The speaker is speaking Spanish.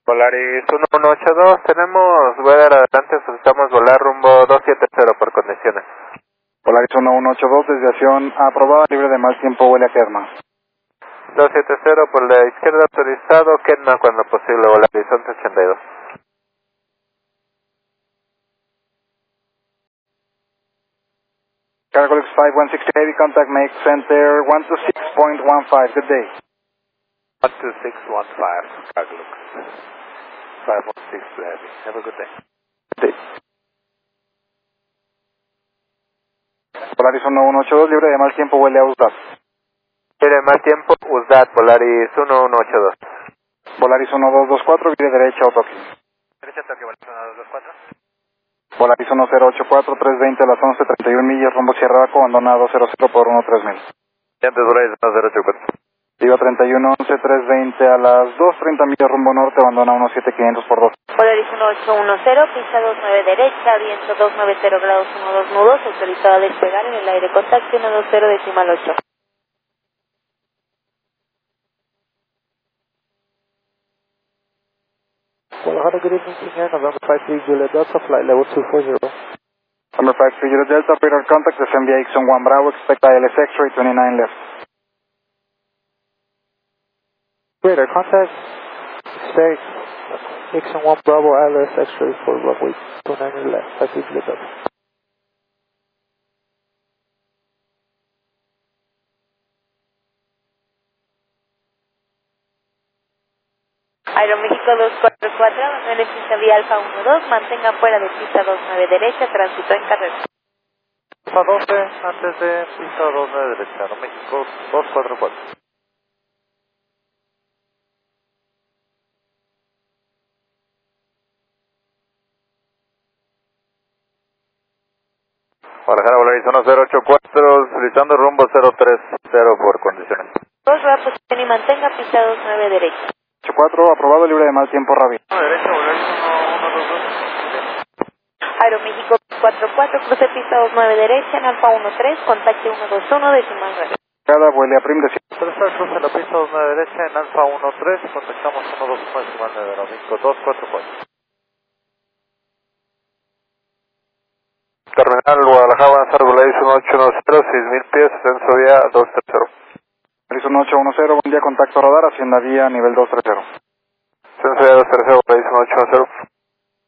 Polaris 1182, tenemos weather adelante, solicitamos volar rumbo 270 por condiciones. Polaris 1182, desviación aprobada, libre de mal tiempo, huele a Kedma. 270 por la izquierda autorizado, Kedma cuando posible, volar horizonte 82. Cargo X5 160 Heavy, contact make center 126.15, good day. 12615, Carglux. 516 to heavy. Have a good day. Sí. Polaris 1182, libre de mal tiempo, huele a USDAT. Quiere más tiempo, USDAT, Polaris 1182. Polaris 1224, vire derecha, Otoki. Derecha toque, Polaris 1224. Polaris 1084, 320 a las 11:31 millas, rumbo Sierra Baco, abandonado 00 por 13000. Antes Polaris 1084. Iba 3111, 320 a las 2:30 millas, rumbo norte, abandona 17500 por 2. Polaris 1810, pista 29 derecha, viento 290 grados 12 nudos, autorizado a despegar en el aire, contacto 120.8. Guadalajara, good evening, Senior, November 53 Juliet Delta, flight level 240. Number 53 Juliet Delta, operator contact, descend via Ixon 1 Bravo, expect ILS X-ray 29 left. Radar contact, expect Nixon 1 Bravo, ILS X-ray for runway 29 left, 53 Juliet Delta. Aeroméxico 244, en el pista vía Alfa 12, mantengan fuera de pista 29 derecha, tránsito en carrera. Alfa 12, antes de pista 29 derecha, Aeroméxico 244. Guadalajara, Polaris 1084, solicitando rumbo 030 por condiciones. Dos posición y mantenga pista 29 derecha. 84, aprobado, libre de mal tiempo, Ravi. Derecha, Polaris 1122. Aeroméxico 44, cruce pista 29 derecha, en Alfa 13, contacte 121, decimal 9. Cada vuele a prim de 3 cruce la pista 29 derecha, en Alfa 13, contactamos 121 decimal 9, Aeroméxico 244. Terminal Guadalajara, buenas tardes, Polaris 1810, 6000 pies, ascenso vía 230. Polaris 1810, buen día, contacto radar, hacienda vía nivel 230. Ascenso vía 230, Polaris 1810.